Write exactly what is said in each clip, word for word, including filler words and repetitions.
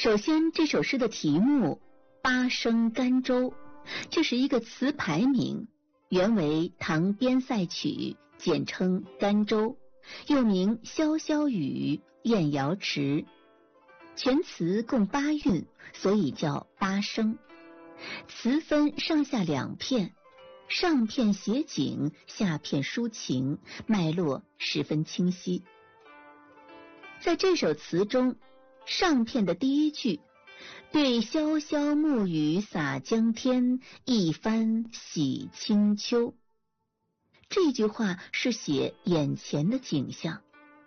首先，这首诗的题目八声甘州，这是一个词牌名，原为唐边塞曲，简称甘州，又名潇潇雨、燕瑶池。全词共八韵，所以叫八声。词分上下两片，上片写景，下片抒情，脉络十分清晰。在这首词中，上片的第一句对潇潇暮雨洒江天，一番洗清秋，这句话是写眼前的景象。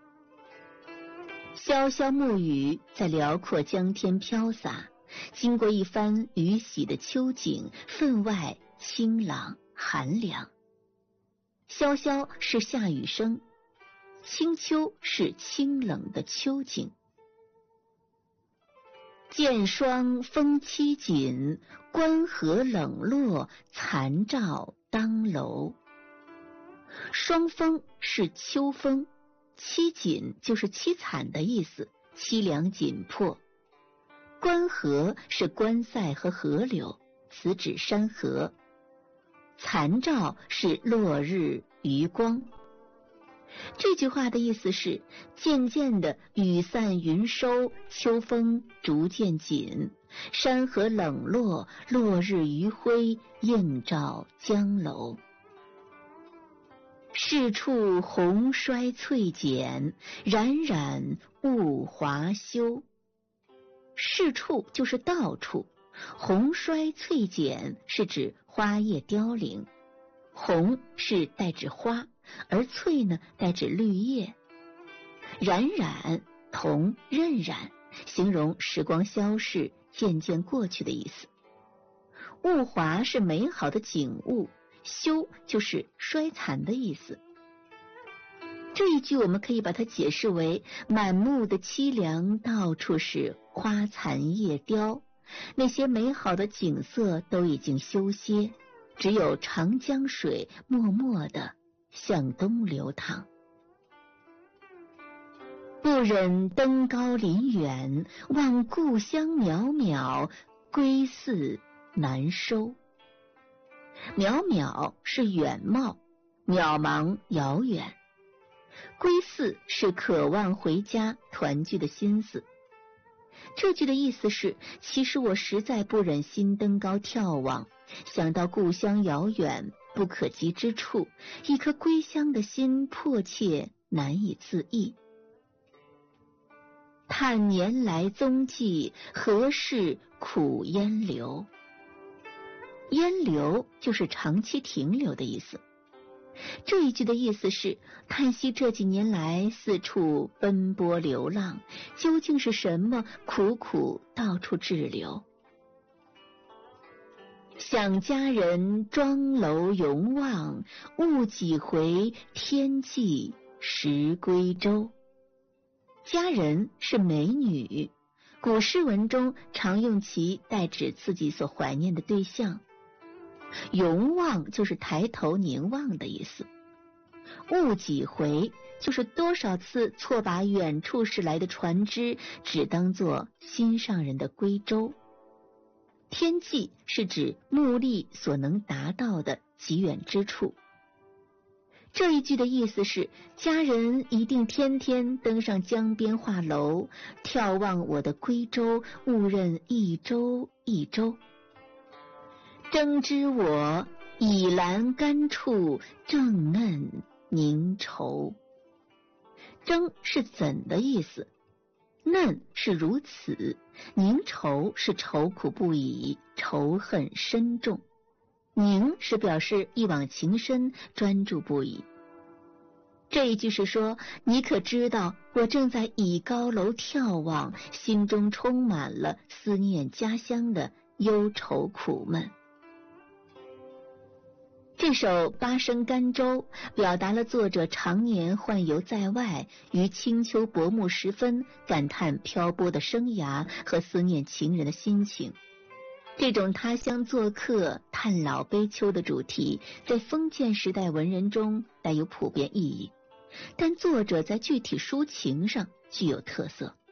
潇潇暮雨在辽阔江天飘洒，经过一番雨洗的秋景，分外清朗寒凉。潇潇是下雨声，清秋是清冷的秋景。见霜风凄紧，关河冷落，残照当楼。霜风是秋风，凄紧就是凄惨的意思，凄凉紧迫。关河是关塞和河流，此指山河。残照是落日余光。这句话的意思是，渐渐的雨散云收，秋风逐渐紧，山河冷落，落日余晖映照江楼。是处红衰翠减，冉冉物华休。是处就是到处，红衰翠减是指花叶凋零，红是代指花，而翠呢代指绿叶。冉冉同荏苒，形容时光消逝，渐渐过去的意思。物华是美好的景物，休就是衰残的意思。这一句我们可以把它解释为满目的凄凉，到处是花残叶凋，那些美好的景色都已经休歇，只有长江水默默地向东流淌。不忍登高临远，望故乡渺渺，归寺难收。渺渺是远貌，渺茫遥远。归寺是渴望回家团聚的心思。这句的意思是，其实我实在不忍心登高眺望，想到故乡遥远不可及之处，一颗归乡的心迫切难以自抑。叹年来踪迹，何事苦烟流。烟流就是长期停留的意思。这一句的意思是，叹息这几年来四处奔波流浪，究竟是什么苦苦到处滞留。想家人庄楼永望，误几回天际时归舟。佳人是美女，古诗文中常用其代指自己所怀念的对象。永望就是抬头凝望的意思。误几回就是多少次错把远处驶来的船只只当作心上人的归舟。天际是指目力所能达到的极远之处。这一句的意思是，家人一定天天登上江边画楼，眺望我的归舟，误认一舟一舟。争知我倚栏干处，正嫩凝愁。争是怎的意思，嫩是如此，凝愁是愁苦不已，仇恨深重。凝是表示一往情深，专注不已。这一句是说，你可知道我正在倚高楼眺望，心中充满了思念家乡的忧愁苦闷。这首八声甘州表达了作者常年宦游在外，于清秋薄暮时分感叹漂泊的生涯和思念情人的心情。这种他乡做客、叹老悲秋的主题，在封建时代文人中带有普遍意义，但作者在具体抒情上具有特色。